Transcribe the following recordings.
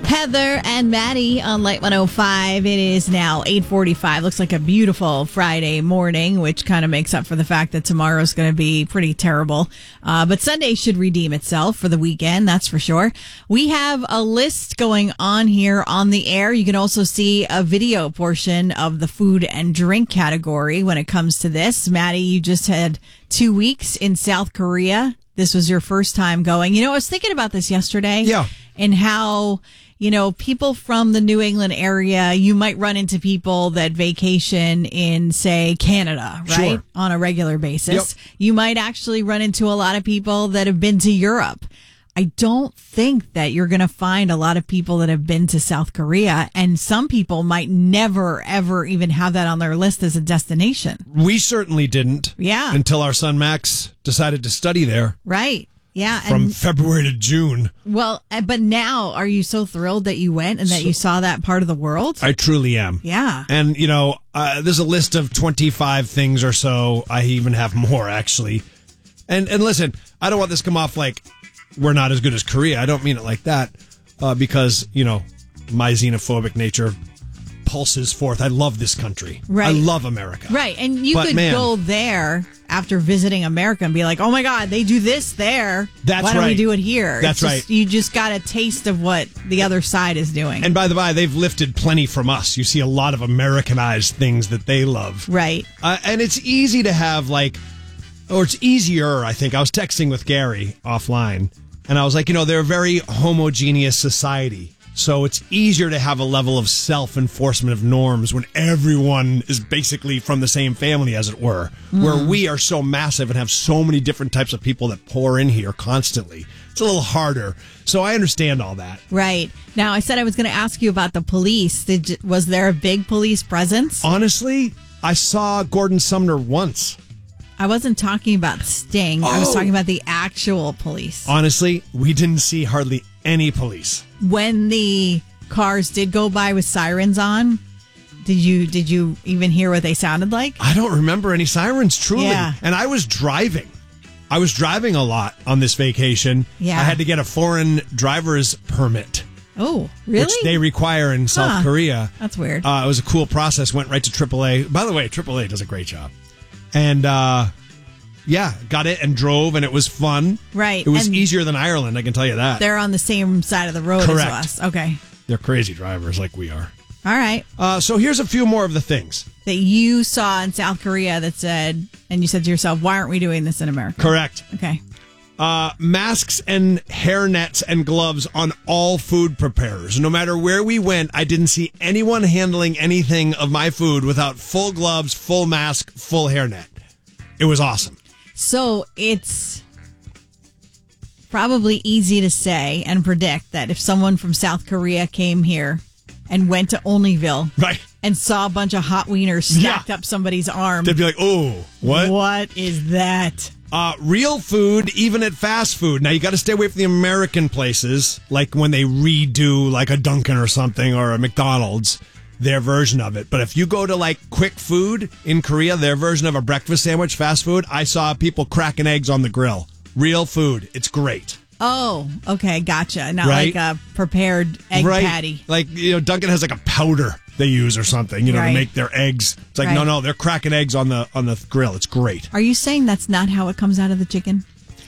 Heather and Maddie on Light 105. It is now 8:45. Looks like a beautiful Friday morning, which kind of makes up for the fact that tomorrow's going to be pretty terrible. But Sunday should redeem itself for the weekend, that's for sure. We have a list going on here on the air. You can also see a video portion of the food and drink category when it comes to this. Maddie, you just had 2 weeks in South Korea. This was your first time going. You know, I was thinking about this yesterday. Yeah. And how, you know, people from the New England area, you might run into people that vacation in, say, Canada, right? Sure. On a regular basis. Yep. You might actually run into a lot of people that have been to Europe. I don't think that you're going to find a lot of people that have been to South Korea, and some people might never, ever even have that on their list as a destination. We certainly didn't. Yeah. Until our son Max decided to study there. Right. Yeah. From February to June. Well, but now, are you so thrilled that you went and that you saw that part of the world? I truly am. Yeah. And, you know, there's a list of 25 things or so. I even have more, actually. And listen, I don't want this to come off like we're not as good as Korea. I don't mean it like that because, you know, my xenophobic nature pulses forth. I love this country. Right. I love America. Right. And you could go there after visiting America and be like, oh my God, they do this there. That's Why don't we do it here? That's right. You just got a taste of what the other side is doing. And by the way, they've lifted plenty from us. You see a lot of Americanized things that they love. Right. And it's easy to have or it's easier, I think. I was texting with Gary offline, and I was like, you know, they're a very homogeneous society. So it's easier to have a level of self-enforcement of norms when everyone is basically from the same family, as it were, where we are so massive and have so many different types of people that pour in here constantly. It's a little harder. So I understand all that. Right. Now, I said I was going to ask you about the police. Was there a big police presence? Honestly, I saw Gordon Sumner once. I wasn't talking about Sting. I was talking about the actual police. Honestly, we didn't see hardly any police. When the cars did go by with sirens on, did you even hear what they sounded like? I don't remember any sirens, truly. Yeah. And I was driving. I was driving a lot on this vacation. Yeah. I had to get a foreign driver's permit. Oh, really? Which they require in South Korea. That's weird. It was a cool process. Went right to AAA. By the way, AAA does a great job. And, yeah, got it and drove, and it was fun. Right. It was and easier than Ireland, I can tell you that. They're on the same side of the road Correct. as us. Okay. They're crazy drivers like we are. All right. So here's a few more of the things that you saw in South Korea that said, and you said to yourself, why aren't we doing this in America? Correct. Okay. Masks and hair nets and gloves on all food preparers. No matter where we went, I didn't see anyone handling anything of my food without full gloves, full mask, full hairnet. It was awesome. So it's probably easy to say and predict that if someone from South Korea came here and went to Onlyville right. and saw a bunch of hot wieners stacked up somebody's arm, they'd be like, oh, what? What is that? Real food, even at fast food. Now, you got to stay away from the American places, like when they redo like a Dunkin' or something or a McDonald's, their version of it. But if you go to like quick food in Korea, their version of a breakfast sandwich, fast food, I saw people cracking eggs on the grill. Real food. It's great. Oh, okay. Gotcha. Not right? like a prepared egg patty. Like, you know, Dunkin' has like a powder they use or something, you know, to make their eggs. It's like, no, they're cracking eggs on the grill. It's great. Are you saying that's not how it comes out of the chicken?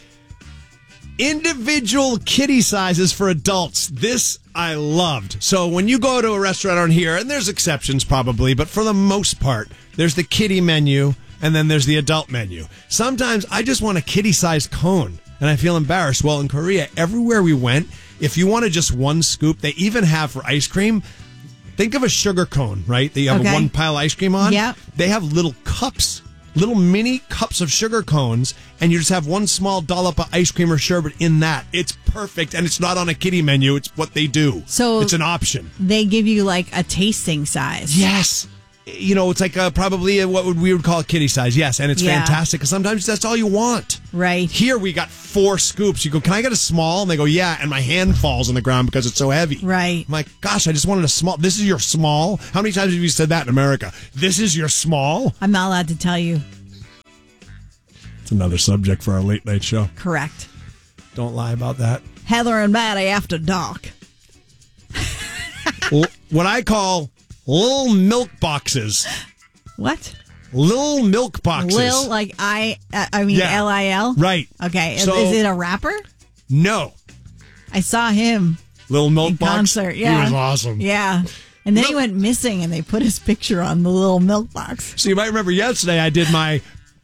Individual kitty sizes for adults. This I loved. So when you go to a restaurant on here, and there's exceptions probably, but for the most part, there's the kitty menu and then there's the adult menu. Sometimes I just want a kitty-sized cone and I feel embarrassed. Well, in Korea, everywhere we went, if you wanted just one scoop, they even have for ice cream, think of a sugar cone, right? That you have one pile of ice cream on. Yeah. They have little cups. Little mini cups of sugar cones, and you just have one small dollop of ice cream or sherbet in that. It's perfect, and it's not on a kiddie menu. It's what they do. So it's an option. They give you like a tasting size. Yes. You know, it's like probably what we would call a kiddie size. Yes, and it's fantastic because sometimes that's all you want. Right. Here we got 4 scoops. You go, can I get a small? And they go, yeah, and my hand falls on the ground because it's so heavy. Right. I'm like, gosh, I just wanted a small. This is your small? How many times have you said that in America? This is your small? I'm not allowed to tell you. It's another subject for our late night show. Correct. Don't lie about that. Heather and Maddie after dark. what I call little milk boxes. What? Little milk boxes. Lil, like Lil? Right. Okay. So, is it a rapper? No. I saw him Little milk in box. concert. Yeah. He was awesome. Yeah. And then he went missing, and they put his picture on the little milk box. So you might remember yesterday I did my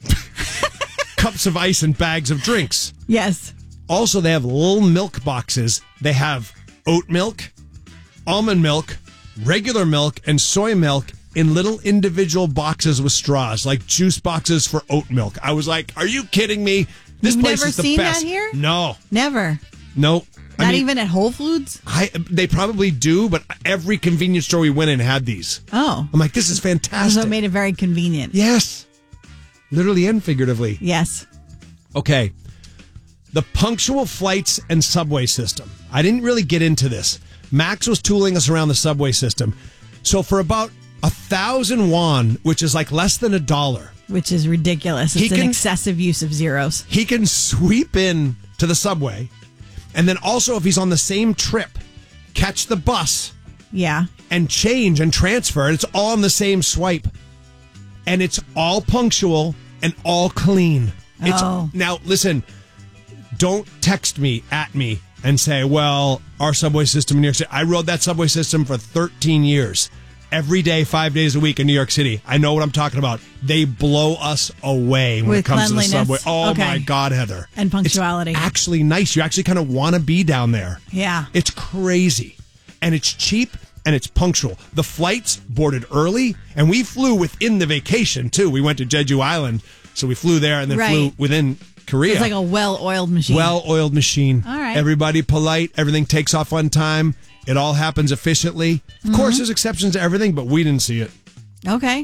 cups of ice and bags of drinks. Yes. Also, they have little milk boxes. They have oat milk, almond milk, regular milk, and soy milk in little individual boxes with straws, like juice boxes for oat milk. I was like, are you kidding me? This You've place never is the seen best. that here? No. Never. No. Not even at Whole Foods? They probably do, but every convenience store we went in had these. Oh. I'm like, this is fantastic. So it made it very convenient. Yes. Literally and figuratively. Yes. Okay. The punctual flights and subway system. I didn't really get into this. Max was tooling us around the subway system. So for about 1,000 won, which is like less than $1, which is ridiculous. It's an excessive use of zeros. He can sweep in to the subway, and then also if he's on the same trip, catch the bus. Yeah. And change and transfer. And it's all on the same swipe. And it's all punctual and all clean. Now, listen, don't text me at me and say, well, our subway system in New York City. I rode that subway system for 13 years. Every day, 5 days a week in New York City. I know what I'm talking about. They blow us away when it comes to the subway. Oh, my God, Heather. And punctuality. It's actually nice. You actually kind of want to be down there. Yeah. It's crazy. And it's cheap and it's punctual. The flights boarded early, and we flew within the vacation, too. We went to Jeju Island, so we flew there and then flew within Korea. It's like a well-oiled machine. Well-oiled machine. All right. Everybody polite. Everything takes off on time. It all happens efficiently. Of course, there's exceptions to everything, but we didn't see it. Okay.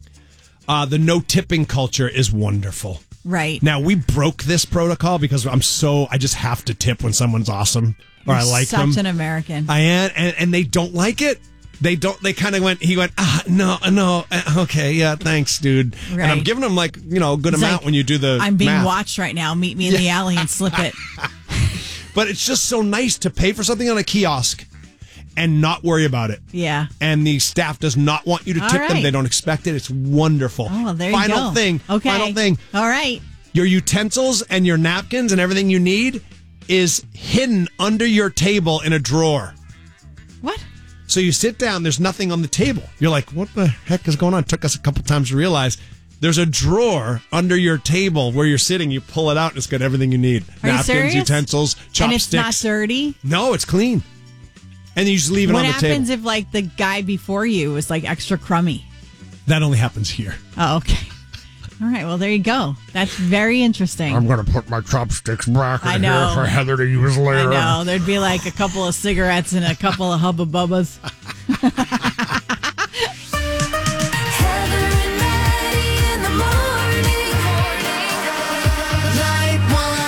The no tipping culture is wonderful. Right. Now, we broke this protocol because I just have to tip when someone's awesome or I like them. Such an American. I am, and they don't like it. They kind of went, no, okay, yeah, thanks, dude. Right. And I'm giving them a good amount like, when you do the I'm being math. watched right now. Meet me in the alley and slip it. But it's just so nice to pay for something on a kiosk and not worry about it. Yeah. And the staff does not want you to tip them. They don't expect it. It's wonderful. Oh, well, there you go. Final thing. All right. Your utensils and your napkins and everything you need is hidden under your table in a drawer. What? So you sit down, there's nothing on the table. You're like, what the heck is going on? It took us a couple times to realize there's a drawer under your table where you're sitting. You pull it out and it's got everything you need. Are napkins, you serious? utensils, chopsticks. And it's not dirty? No, it's clean. And you just leave it on the table. What happens if the guy before you was extra crummy? That only happens here. Oh, okay. All right, well, there you go. That's very interesting. I'm going to put my chopsticks back in here for Heather to use later. I know. There'd be a couple of cigarettes and a couple of Hubba Bubbas. Heather and Maddie in the morning. Light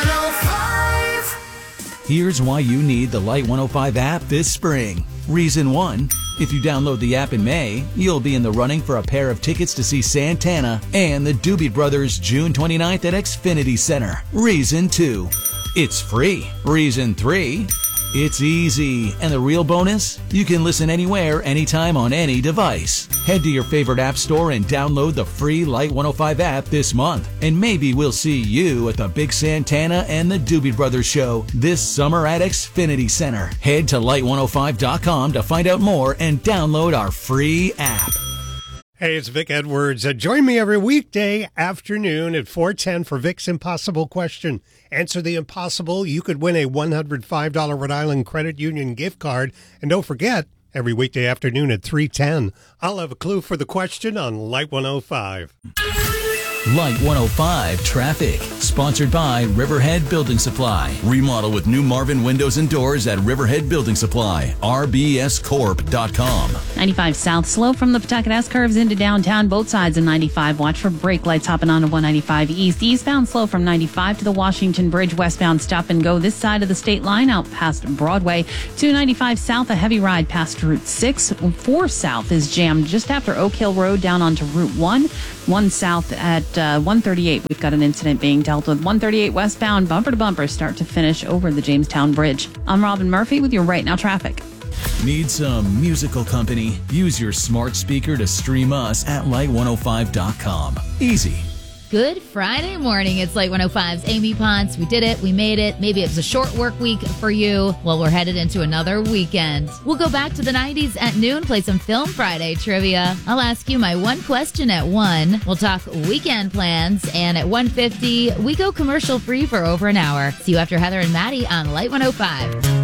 105. Here's why you need the Light 105 app this spring. Reason 1. If you download the app in May, you'll be in the running for a pair of tickets to see Santana and the Doobie Brothers June 29th at Xfinity Center. Reason 2. It's free. Reason 3. It's easy. And the real bonus? You can listen anywhere, anytime on any device. Head to your favorite app store and download the free Light 105 app this month. And maybe we'll see you at the Big Santana and the Doobie Brothers show this summer at Xfinity Center. Head to light105.com to find out more and download our free app. Hey, it's Vic Edwards. Join me every weekday afternoon at 4:10 for Vic's Impossible Question. Answer the impossible. You could win a $105 Rhode Island Credit Union gift card. And don't forget, every weekday afternoon at 3:10, I'll have a clue for the question on Light 105. Light 105 Traffic, sponsored by Riverhead Building Supply. Remodel with new Marvin windows and doors at Riverhead Building Supply. rbscorp.com. 95 south, slow from the Pawtucket S curves into downtown, both sides of 95. Watch for brake lights hopping onto 195 east. Eastbound slow from 95 to the Washington Bridge. Westbound stop and go this side of the state line out past Broadway. 295 south, a heavy ride past Route 6. 4 south is jammed just after Oak Hill Road down onto Route 1. 1 south at 138. We've got an incident being dealt with. 138 westbound, bumper to bumper, start to finish over the Jamestown Bridge. I'm Robin Murphy with your Right Now traffic. Need some musical company? Use your smart speaker to stream us at light105.com. Easy. Good Friday morning. It's Light 105's Amy Ponce. We did it. We made it. Maybe it was a short work week for you. Well, we're headed into another weekend. We'll go back to the 90s at noon, play some Film Friday trivia. I'll ask you my one question at 1. We'll talk weekend plans. And at 1:50, we go commercial free for over an hour. See you after Heather and Maddie on Light 105.